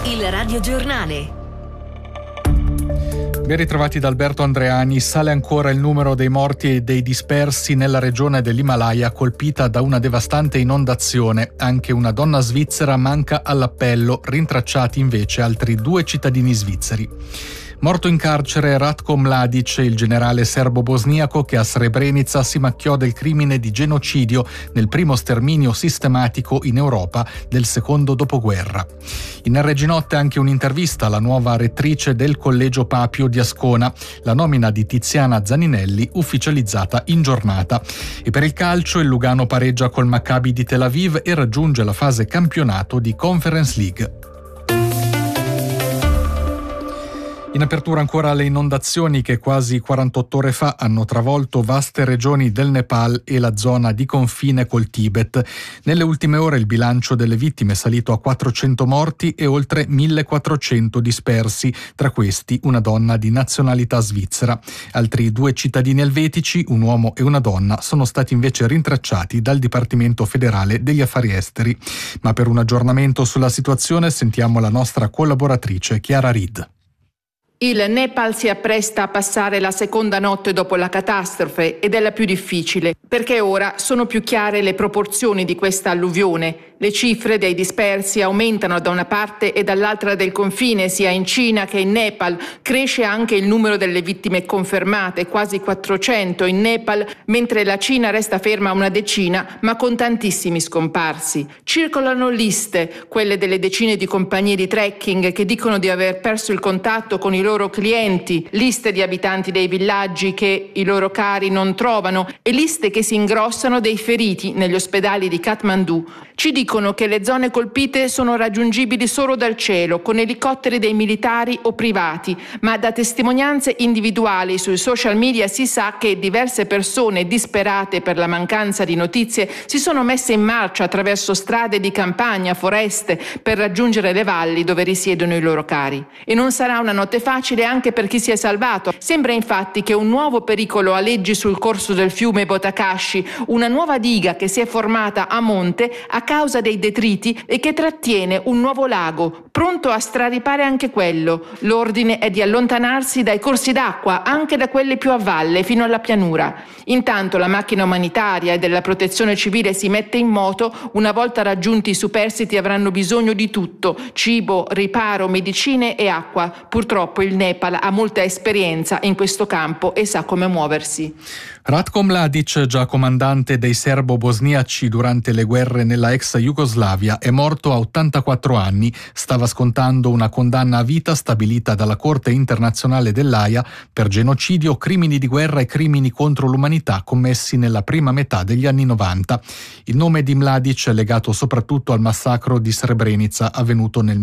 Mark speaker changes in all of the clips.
Speaker 1: Il radiogiornale.
Speaker 2: Ben ritrovati da Alberto Andreani. Sale ancora il numero dei morti e dei dispersi nella regione dell'Himalaya colpita da una devastante inondazione. Anche una donna svizzera manca all'appello, rintracciati invece altri 2 cittadini svizzeri. Morto in carcere Ratko Mladic, il generale serbo-bosniaco che a Srebrenica si macchiò del crimine di genocidio nel primo sterminio sistematico in Europa del secondo dopoguerra. In RG Notte anche un'intervista alla nuova rettrice del Collegio Papio di Ascona, la nomina di Tiziana Zaninelli ufficializzata in giornata. E per il calcio il Lugano pareggia col Maccabi di Tel Aviv e raggiunge la fase campionato di Conference League. In apertura ancora le inondazioni che quasi 48 ore fa hanno travolto vaste regioni del Nepal e la zona di confine col Tibet. Nelle ultime ore il bilancio delle vittime è salito a 400 morti e oltre 1400 dispersi, tra questi una donna di nazionalità svizzera. Altri 2 cittadini elvetici, un uomo e una donna, sono stati invece rintracciati dal Dipartimento federale degli affari esteri. Ma per un aggiornamento sulla situazione sentiamo la nostra collaboratrice Chiara Reed.
Speaker 3: Il Nepal si appresta a passare la seconda notte dopo la catastrofe ed è la più difficile, perché ora sono più chiare le proporzioni di questa alluvione. Le cifre dei dispersi aumentano da una parte e dall'altra del confine, sia in Cina che in Nepal. Cresce anche il numero delle vittime confermate, quasi 400 in Nepal, mentre la Cina resta ferma a una decina, ma con tantissimi scomparsi. Circolano liste, quelle delle decine di compagnie di trekking che dicono di aver perso il contatto con i loro clienti, liste di abitanti dei villaggi che i loro cari non trovano e liste che si ingrossano dei feriti negli ospedali di Kathmandu. Ci dicono che le zone colpite sono raggiungibili solo dal cielo, con elicotteri dei militari o privati, ma da testimonianze individuali sui social media si sa che diverse persone disperate per la mancanza di notizie si sono messe in marcia attraverso strade di campagna, foreste, per raggiungere le valli dove risiedono i loro cari. E non sarà una notte facile anche per chi si è salvato. Sembra infatti che un nuovo pericolo aleggi sul corso del fiume Botakashi, una nuova diga che si è formata a monte a causa dei detriti e che trattiene un nuovo lago, pronto a straripare anche quello. L'ordine è di allontanarsi dai corsi d'acqua, anche da quelli più a valle, fino alla pianura. Intanto la macchina umanitaria e della protezione civile si mette in moto. Una volta raggiunti i superstiti avranno bisogno di tutto: cibo, riparo, medicine e acqua. Purtroppo il Nepal ha molta esperienza in questo campo e sa come muoversi.
Speaker 2: Ratko Mladic, già comandante dei serbo-bosniaci durante le guerre nella ex Jugoslavia, è morto a 84 anni. Stava scontando una condanna a vita stabilita dalla Corte internazionale dell'Aia per genocidio, crimini di guerra e crimini contro l'umanità commessi nella prima metà degli anni 90. Il nome di Mladic è legato soprattutto al massacro di Srebrenica avvenuto nel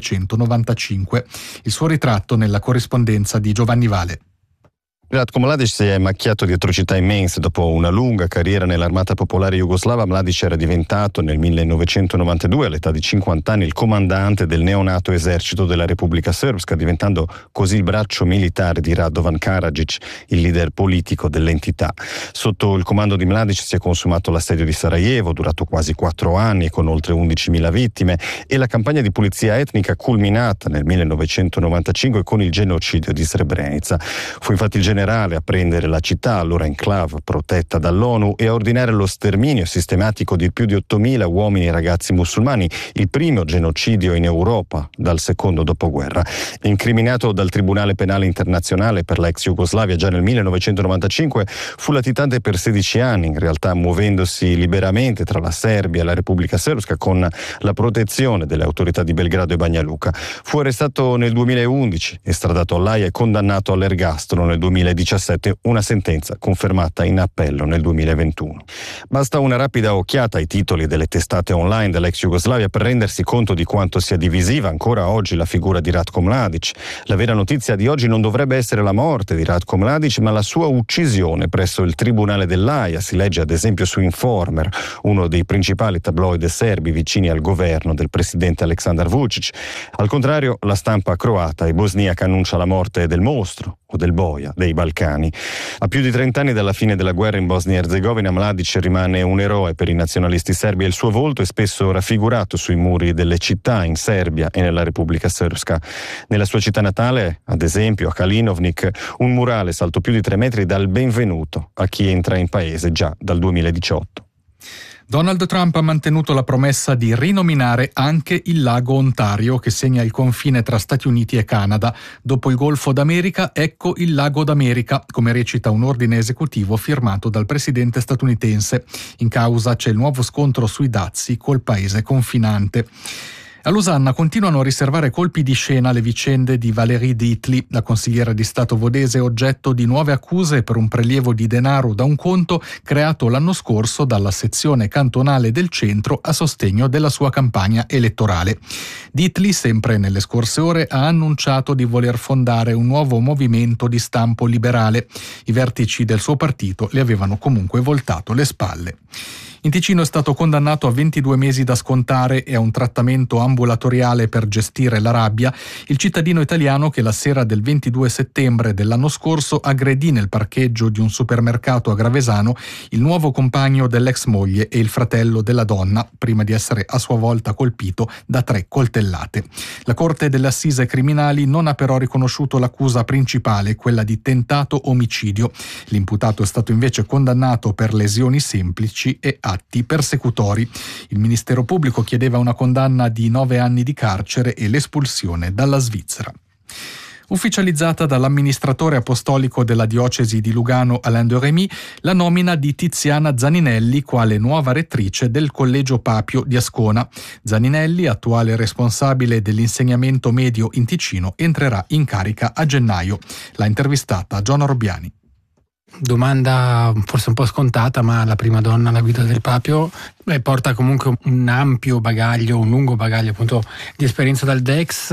Speaker 2: 1995. Il suo ritratto nella corrispondenza di Giovanni Vale.
Speaker 4: Ratko Mladic si è macchiato di atrocità immense. Dopo una lunga carriera nell'armata popolare jugoslava, Mladic era diventato nel 1992, all'età di 50 anni, il comandante del neonato esercito della Repubblica Srpska, diventando così il braccio militare di Radovan Karadzic, il leader politico dell'entità. Sotto il comando di Mladic si è consumato l'assedio di Sarajevo, durato quasi 4 anni, con oltre 11.000 vittime, e la campagna di pulizia etnica culminata nel 1995 con il genocidio di Srebrenica. Fu infatti il generale a prendere la città, allora enclave protetta dall'ONU, e a ordinare lo sterminio sistematico di più di 8.000 uomini e ragazzi musulmani, il primo genocidio in Europa dal secondo dopoguerra. Incriminato dal Tribunale Penale Internazionale per la ex Jugoslavia già nel 1995, fu latitante per 16 anni, in realtà muovendosi liberamente tra la Serbia e la Repubblica Srpska con la protezione delle autorità di Belgrado e Banja Luka. Fu arrestato nel 2011, estradato all'Aia e condannato all'ergastolo nel 2017, una sentenza confermata in appello nel 2021. Basta una rapida occhiata ai titoli delle testate online dell'ex Jugoslavia per rendersi conto di quanto sia divisiva ancora oggi la figura di Ratko Mladic. La vera notizia di oggi non dovrebbe essere la morte di Ratko Mladic, ma la sua uccisione presso il Tribunale dell'Aia. Si legge ad esempio su Informer, uno dei principali tabloid serbi vicini al governo del presidente Aleksandar Vučić. Al contrario, la stampa croata e bosniaca annuncia la morte del mostro, o del boia dei Balcani. A più di 30 anni dalla fine della guerra in Bosnia-Herzegovina, Mladić rimane un eroe per i nazionalisti serbi e il suo volto è spesso raffigurato sui muri delle città in Serbia e nella Repubblica Srpska. Nella sua città natale, ad esempio a Kalinovnik, un murale alto più di 3 metri dà il benvenuto a chi entra in paese già dal 2018.
Speaker 2: Donald Trump ha mantenuto la promessa di rinominare anche il lago Ontario, che segna il confine tra Stati Uniti e Canada. Dopo il Golfo d'America, ecco il lago d'America, come recita un ordine esecutivo firmato dal presidente statunitense. In causa c'è il nuovo scontro sui dazi col paese confinante. A Losanna continuano a riservare colpi di scena le vicende di Valérie Dietly, la consigliera di Stato vodese oggetto di nuove accuse per un prelievo di denaro da un conto creato l'anno scorso dalla sezione cantonale del centro a sostegno della sua campagna elettorale. Dietly, sempre nelle scorse ore, ha annunciato di voler fondare un nuovo movimento di stampo liberale. I vertici del suo partito le avevano comunque voltato le spalle. In Ticino è stato condannato a 22 mesi da scontare e a un trattamento ambulatoriale per gestire la rabbia il cittadino italiano che la sera del 22 settembre dell'anno scorso aggredì nel parcheggio di un supermercato a Gravesano il nuovo compagno dell'ex moglie e il fratello della donna, prima di essere a sua volta colpito da 3 coltellate. La Corte delle Assise Criminali non ha però riconosciuto l'accusa principale, quella di tentato omicidio. L'imputato è stato invece condannato per lesioni semplici e atti persecutori. Il Ministero Pubblico chiedeva una condanna di 9 anni di carcere e l'espulsione dalla Svizzera. Ufficializzata dall'amministratore apostolico della diocesi di Lugano Alain de Rémy la nomina di Tiziana Zaninelli quale nuova rettrice del Collegio Papio di Ascona. Zaninelli, attuale responsabile dell'insegnamento medio in Ticino, entrerà in carica a gennaio. L'ha intervistata Giona Robbiani.
Speaker 1: Domanda forse un po' scontata, ma la prima donna alla guida del Papio porta comunque un ampio bagaglio, un lungo bagaglio appunto di esperienza dal DEX.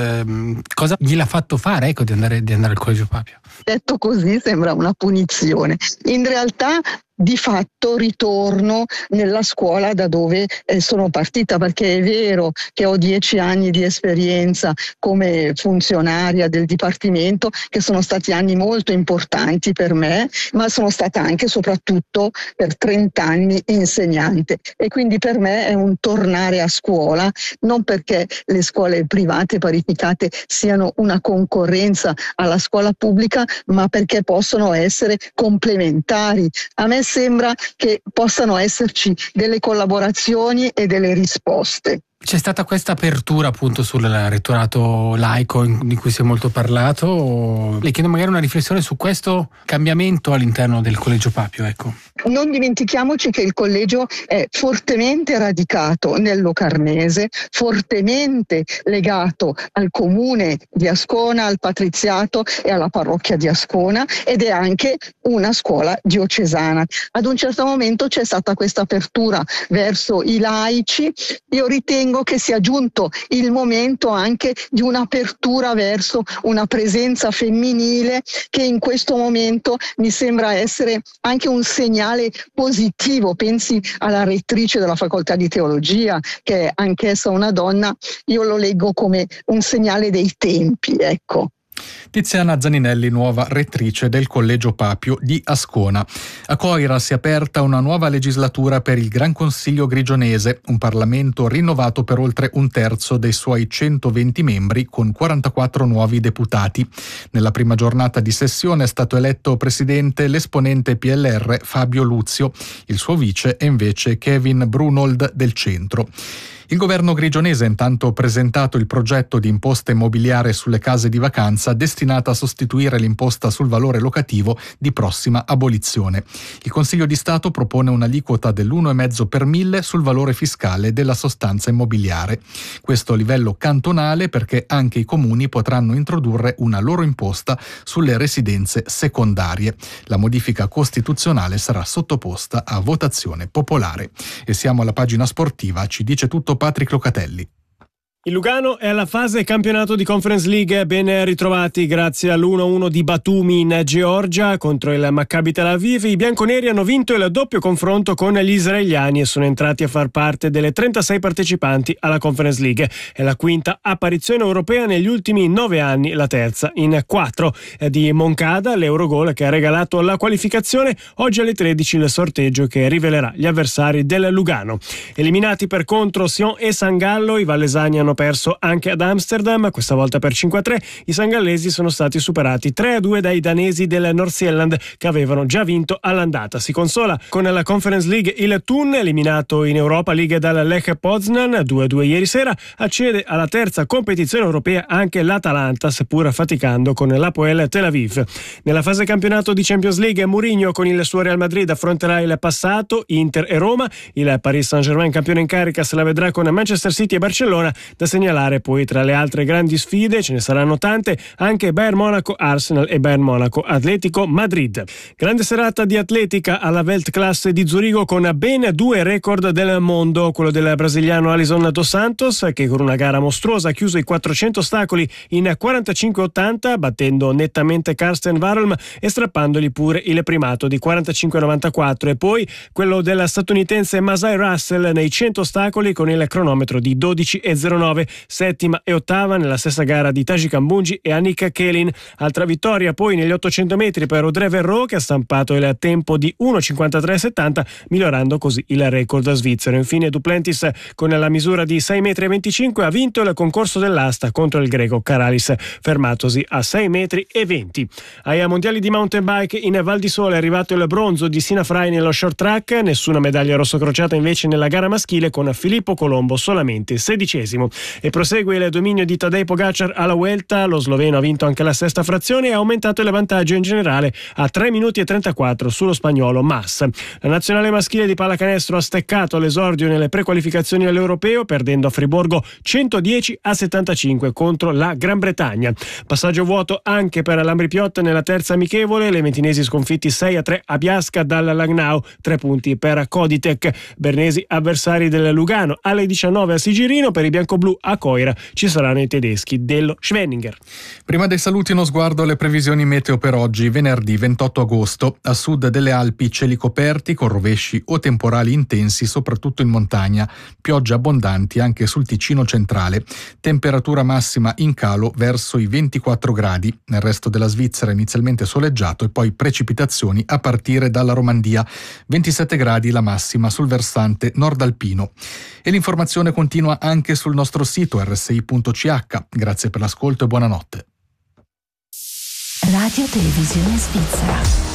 Speaker 1: Cosa gliel'ha fatto fare di andare al Collegio Papio?
Speaker 5: Detto così sembra una punizione. In realtà di fatto ritorno nella scuola da dove sono partita, perché è vero che ho 10 anni di esperienza come funzionaria del Dipartimento, che sono stati anni molto importanti per me, ma sono stata anche soprattutto per 30 anni insegnante e quindi per me è un tornare a scuola, non perché le scuole private parificate siano una concorrenza alla scuola pubblica, ma perché possono essere complementari. A me sembra che possano esserci delle collaborazioni e delle risposte.
Speaker 1: C'è stata questa apertura appunto sul rettorato laico di cui si è molto parlato. Le chiedo magari una riflessione su questo cambiamento all'interno del Collegio Papio, ecco.
Speaker 5: Non dimentichiamoci che il collegio è fortemente radicato nel Locarnese, fortemente legato al comune di Ascona, al patriziato e alla parrocchia di Ascona, ed è anche una scuola diocesana. Ad un certo momento c'è stata questa apertura verso i laici. Io ritengo che sia giunto il momento anche di un'apertura verso una presenza femminile, che in questo momento mi sembra essere anche un segnale positivo. Pensi alla rettrice della facoltà di teologia, che è anch'essa una donna. Io lo leggo come un segnale dei tempi, ecco.
Speaker 2: Tiziana Zaninelli, nuova rettrice del Collegio Papio di Ascona. A Coira si è aperta una nuova legislatura per il Gran Consiglio grigionese, un Parlamento rinnovato per oltre un terzo dei suoi 120 membri con 44 nuovi deputati. Nella prima giornata di sessione è stato eletto presidente l'esponente PLR Fabio Luzio. Il suo vice è invece Kevin Brunold del Centro. Il governo grigionese ha intanto presentato il progetto di imposta immobiliare sulle case di vacanza destinata a sostituire l'imposta sul valore locativo di prossima abolizione. Il Consiglio di Stato propone un'aliquota dell'1,5 per 1000 sul valore fiscale della sostanza immobiliare. Questo a livello cantonale, perché anche i comuni potranno introdurre una loro imposta sulle residenze secondarie. La modifica costituzionale sarà sottoposta a votazione popolare. E siamo alla pagina sportiva, ci dice tutto Patrick Locatelli.
Speaker 6: Il Lugano è alla fase campionato di Conference League, ben ritrovati grazie all'1-1 di Batumi in Georgia contro il Maccabi Tel Aviv. I bianconeri hanno vinto il doppio confronto con gli israeliani e sono entrati a far parte delle 36 partecipanti alla Conference League. È la quinta apparizione europea negli ultimi 9 anni, la terza in 4. Di Moncada, l'Eurogol che ha regalato la qualificazione. Oggi alle 13 il sorteggio che rivelerà gli avversari del Lugano. Eliminati per contro Sion e San Gallo, i vallesani hanno perso anche ad Amsterdam, questa volta per 5-3. I sangallesi sono stati superati 3-2 dai danesi del Nordsjælland che avevano già vinto all'andata. Si consola con la Conference League il Thun, eliminato in Europa League dal Lech Poznan 2-2 ieri sera. Accede alla terza competizione europea anche l'Atalanta, seppur faticando con l'Hapoel Tel Aviv. Nella fase campionato di Champions League, Mourinho con il suo Real Madrid affronterà il passato, Inter e Roma. Il Paris Saint-Germain, campione in carica, se la vedrà con Manchester City e Barcellona. Da segnalare poi tra le altre grandi sfide, ce ne saranno tante, anche Bayern Monaco Arsenal e Bayern Monaco Atletico Madrid. Grande serata di atletica alla Weltklasse di Zurigo con ben 2 record del mondo, quello del brasiliano Alisson dos Santos che con una gara mostruosa ha chiuso i 400 ostacoli in 45,80 battendo nettamente Karsten Warholm e strappandogli pure il primato di 45,94, e poi quello del statunitense Masai Russell nei 100 ostacoli con il cronometro di 12,09. Settima e ottava nella stessa gara di Taji Kambunji e Annika Kelin. Altra vittoria poi negli 800 metri per Audrey Verreau che ha stampato il tempo di 1,53,70 migliorando così il record svizzero. Infine Duplantis con la misura di 6,25 m ha vinto il concorso dell'asta contro il greco Karalis, fermatosi a 6,20 m. Ai mondiali di mountain bike in Val di Sole è arrivato il bronzo di Sina Frey nello short track, nessuna medaglia rossocrociata invece nella gara maschile con Filippo Colombo solamente 16°. E prosegue il dominio di Tadej Pogacar alla Vuelta. Lo sloveno ha vinto anche la sesta frazione e ha aumentato il vantaggio in generale a 3 minuti e 34 sullo spagnolo Mas. La nazionale maschile di pallacanestro ha steccato all'esordio nelle prequalificazioni all'Europeo perdendo a Friburgo 110-75 contro la Gran Bretagna. Passaggio vuoto anche per l'Ambripiot nella terza amichevole, le mentinesi sconfitti 6-3 a Biasca dal Langnau, 3 punti per Coditec. Bernesi avversari del Lugano alle 19 a Sigirino. Per i biancoblù a Coira ci saranno i tedeschi dello Schwenninger.
Speaker 2: Prima dei saluti uno sguardo alle previsioni meteo per oggi, venerdì 28 agosto. A sud delle Alpi cieli coperti con rovesci o temporali intensi soprattutto in montagna, piogge abbondanti anche sul Ticino centrale, temperatura massima in calo verso i 24 gradi, nel resto della Svizzera inizialmente soleggiato e poi precipitazioni a partire dalla Romandia, 27 gradi la massima sul versante nordalpino. E l'informazione continua anche sul nostro sito rsi.ch. Grazie per l'ascolto e buonanotte.
Speaker 7: Radio Televisione Svizzera.